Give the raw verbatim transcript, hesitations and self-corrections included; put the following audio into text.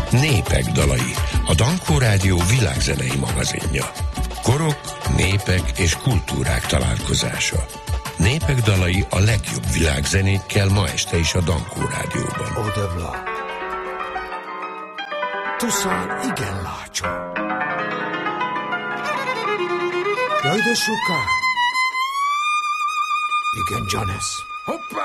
Népek dalai, a Dankó Rádió világzenei magazinja. Korok, népek és kultúrák találkozása. Népek dalai a legjobb világzenékkel ma este is a Dankó Rádióban. Odevla. Tuszán igen lácsó. Jaj, de soká. Igen, Janes. Hoppá!